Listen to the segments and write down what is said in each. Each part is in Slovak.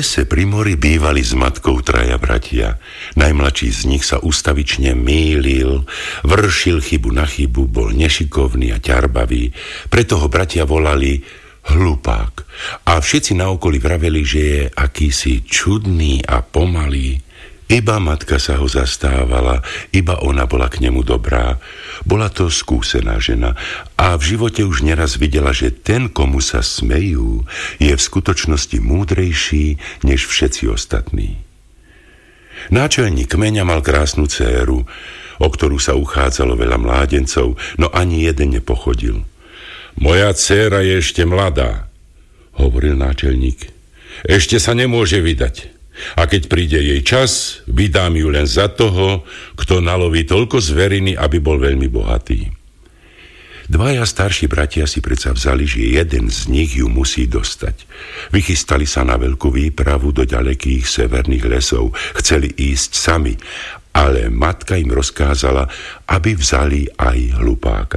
lese pri mori bývali s matkou traja bratia. Najmladší z nich sa ustavične mýlil, vršil chybu na chybu, bol nešikovný a ťarbavý. Preto ho bratia volali Hlupák. A všetci na okolí vraveli, že je akýsi čudný a pomalý. Iba matka sa ho zastávala, iba ona bola k nemu dobrá. Bola to skúsená žena a v živote už neraz videla, že ten, komu sa smejú, je v skutočnosti múdrejší než všetci ostatní. Náčelník kmeňa mal krásnu dcéru, o ktorú sa uchádzalo veľa mládencov, no ani jeden nepochodil. Moja dcéra je ešte mladá, hovoril náčelník. Ešte sa nemôže vydať. A keď príde jej čas, vydám ju len za toho, kto naloví toľko zveriny, aby bol veľmi bohatý. Dvaja starší bratia si predsa vzali, že jeden z nich ju musí dostať. Vychystali sa na veľkú výpravu do ďalekých severných lesov. Chceli ísť sami, ale matka im rozkázala, aby vzali aj Hlupáka.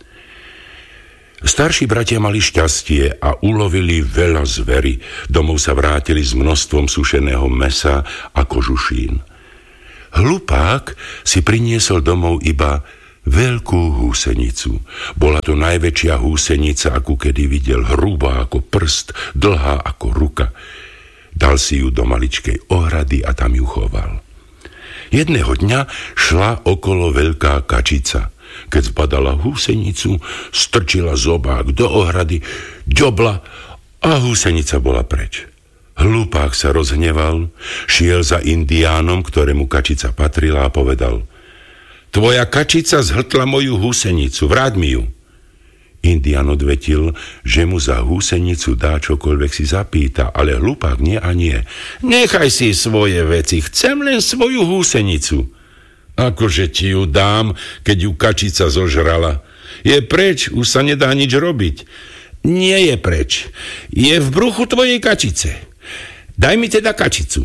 Starší bratia mali šťastie a ulovili veľa zvery. Domov sa vrátili s množstvom sušeného mäsa a kožušín. Hlupák si priniesol domov iba veľkú húsenicu. Bola to najväčšia húsenica, akú kedy videl, hrubá ako prst, dlhá ako ruka. Dal si ju do maličkej ohrady a tam ju choval. Jedného dňa šla okolo veľká kačica. Keď zbadala húsenicu, strčila zobák do ohrady, ďobla a húsenica bola preč. Hlupák sa rozhneval, šiel za indiánom, ktorému kačica patrila a povedal: Tvoja kačica zhltla moju húsenicu, vráť mi ju. Indián odvetil, že mu za húsenicu dá čokoľvek si zapýta, ale Hlupák nie a nie. Nechaj si svoje veci, chcem len svoju húsenicu. Akože ti ju dám, keď ju kačica zožrala? Je preč, už sa nedá nič robiť. Nie je preč. Je v bruchu tvojej kačice. Daj mi teda kačicu.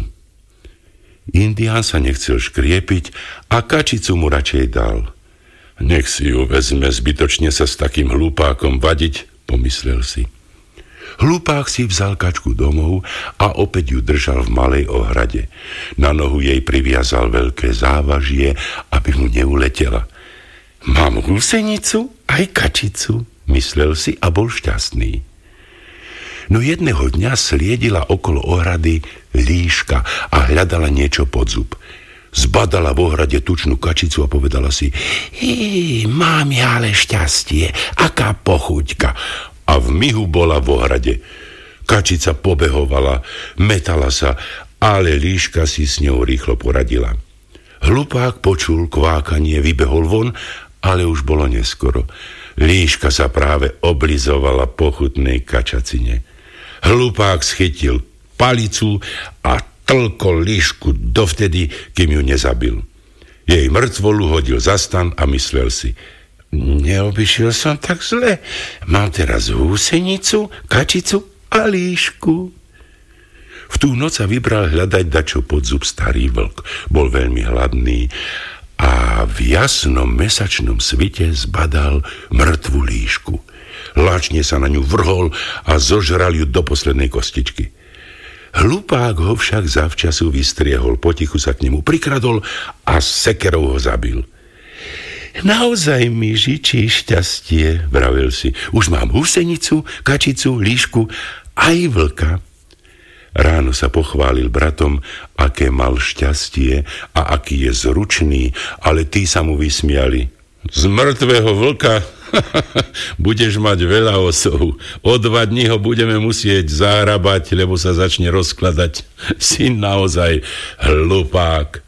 Indián sa nechcel škriepiť a kačicu mu radšej dal. Nech si ju vezme, zbytočne sa s takým hlupákom vadiť, pomyslel si. Hlupák si vzal kačku domov a opäť ju držal v malej ohrade. Na nohu jej priviazal veľké závažie, aby mu neuletela. Mám húsenicu aj kačicu, myslel si a bol šťastný. No jedného dňa sliedila okolo ohrady líška a hľadala niečo pod zub. Zbadala v ohrade tučnú kačicu a povedala si: mám ja ale šťastie, aká pochuťka. A v mihu bola v ohrade. Kačica pobehovala, metala sa, ale líška si s ňou rýchlo poradila. Hlupák počul kvákanie, vybehol von, ale už bolo neskoro. Líška sa práve oblizovala po chutnej kačacine. Hlupák schytil palicu a tlkol líšku dovtedy, kým ju nezabil. Jej mŕtvolu hodil za stan a myslel si: neobyšiel som tak zle. Mám teraz húsenicu, kačicu a líšku. V tú noc sa vybral hľadať dačo pod zub starý vlk. Bol veľmi hladný a v jasnom mesačnom svite zbadal mŕtvu líšku. Lačne sa na ňu vrhol a zožral ju do poslednej kostičky. Hlupák ho však zavčasu vystriehol, potichu sa k nemu prikradol a sekerou ho zabil. Naozaj mi žičí šťastie, vravel si. Už mám húsenicu, kačicu, líšku aj vlka. Ráno sa pochválil bratom, aké mal šťastie a aký je zručný, ale tí sa mu vysmiali. Z mŕtvého vlka budeš mať veľa osov. O 2 dní ho budeme musieť zahrabať, lebo sa začne rozkladať. Si naozaj hlupák.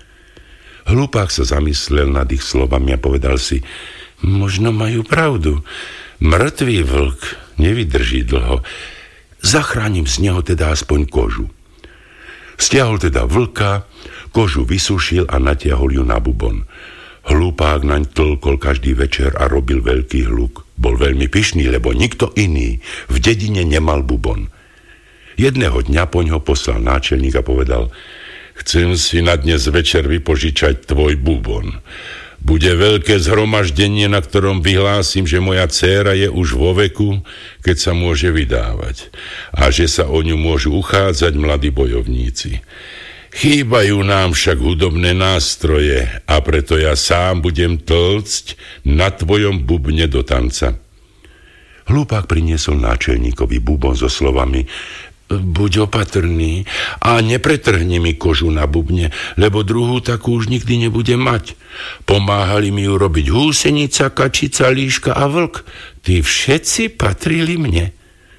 Hlupák sa zamyslel nad ich slovami a povedal si: možno majú pravdu. Mŕtvý vlk nevydrží dlho. Zachránim z neho teda aspoň kožu. Stiahol teda vlka, kožu vysušil a natiahol ju na bubon. Hlupák naň tlkol každý večer a robil veľký hluk. Bol veľmi pyšný, lebo nikto iný v dedine nemal bubon. Jedného dňa poň ho poslal náčelník a povedal: chcem si na dnes večer vypožičať tvoj bubon. Bude veľké zhromaždenie, na ktorom vyhlásim, že moja dcéra je už vo veku, keď sa môže vydávať a že sa o ňu môžu uchádzať mladí bojovníci. Chýbajú nám však hudobné nástroje a preto ja sám budem tlcť na tvojom bubne do tanca. Hlupák priniesol náčelníkovi bubon so slovami: buď opatrný a nepretrhni mi kožu na bubne, lebo druhú takú už nikdy nebudem mať. Pomáhali mi ju robiť húsenica, kačica, líška a vlk. Tí všetci patrili mne.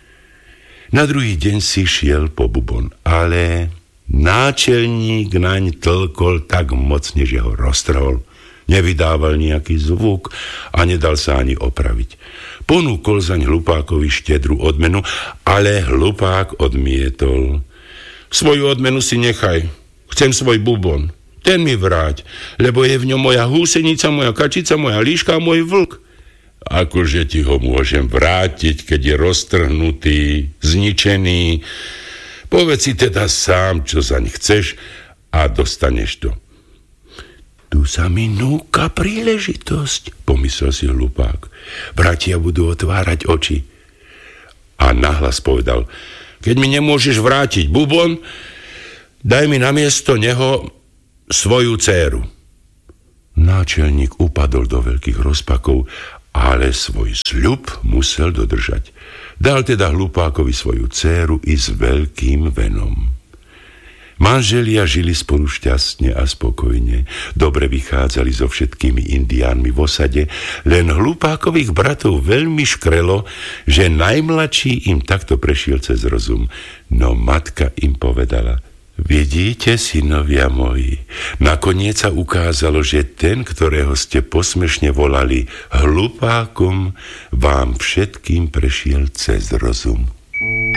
Na druhý deň si šiel po bubon, ale náčelník naň tlkol tak mocne, že ho roztrhol. Nevydával nejaký zvuk a nedal sa ani opraviť. Ponúkol zaň hlupákovi štedrú odmenu, ale hlupák odmietol. Svoju odmenu si nechaj. Chcem svoj bubon. Ten mi vráť, lebo je v ňom moja húsenica, moja kačica, moja líška a môj vlk. Akože ti ho môžem vrátiť, keď je roztrhnutý, zničený? Povedz si teda sám, čo zaň chceš a dostaneš to. Tu sa mi núka príležitosť, pomyslel si hlupák. Bratia budú otvárať oči. A nahlas povedal: keď mi nemôžeš vrátiť bubon, daj mi namiesto neho svoju dcéru. Náčelník upadol do veľkých rozpakov, ale svoj sľub musel dodržať. Dal teda hlupákovi svoju dcéru i s veľkým venom. Manželia žili spolu šťastne a spokojne. Dobre vychádzali so všetkými indiánmi v osade, len hlupákových bratov veľmi škrelo, že najmladší im takto prešiel cez rozum. No matka im povedala: vidíte, synovia moji, nakoniec sa ukázalo, že ten, ktorého ste posmešne volali hlupákom, vám všetkým prešiel cez rozum.